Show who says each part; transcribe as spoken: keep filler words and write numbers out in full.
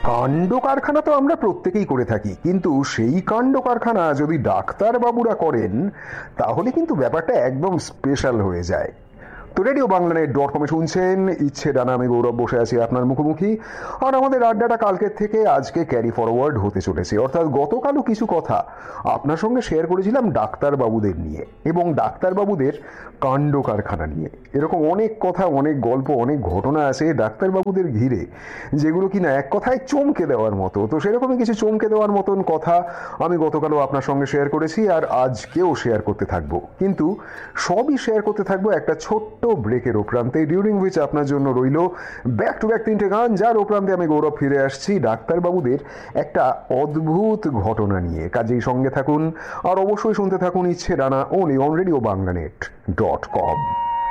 Speaker 1: কাণ্ড কারখানা তো আমরা প্রত্যেকেই করে থাকি, কিন্তু সেই কাণ্ড কারখানা যদি ডাক্তারবাবুরা করেন তাহলে কিন্তু ব্যাপারটা একদম স্পেশাল হয়ে যায়। তো রেডিও বাংলানেট ডট কমে শুনছেন ইচ্ছে ডানা, আমি গৌরব বসে আছি আপনার মুখোমুখি। আর আমাদের আড্ডাটা কালকের থেকে আজকে ক্যারি ফরওয়ার্ড হতে চলেছে, অর্থাৎ গতকালও কিছু কথা আপনার সঙ্গে শেয়ার করেছিলাম ডাক্তারবাবুদের নিয়ে এবং ডাক্তারবাবুদের কাণ্ড কারখানা নিয়ে। এরকম অনেক কথা, অনেক গল্প, অনেক ঘটনা আছে ডাক্তারবাবুদের ঘিরে, যেগুলো কিনা এক কথায় চমকে দেওয়ার মতো। তো সেরকমই কিছু চমকে দেওয়ার মতন কথা আমি গতকালও আপনার সঙ্গে শেয়ার করেছি, আর আজকেও শেয়ার করতে থাকবো। কিন্তু সবই শেয়ার করতে থাকবো একটা ছোট্ট ব্রেকের ওপ্রান্তে, ডিউরিং হুইচ আপনার জন্য রইল ব্যাক টু ব্যাক তিনটে গান, যার ওপ্রান্তে আমি গৌরব ফিরে আসছি ডাক্তারবাবুদের একটা অদ্ভুত ঘটনা নিয়ে। কাজেই সঙ্গে থাকুন আর অবশ্যই শুনতে থাকুন ইচ্ছে ডানা, only on radio বাংলানেট dot com.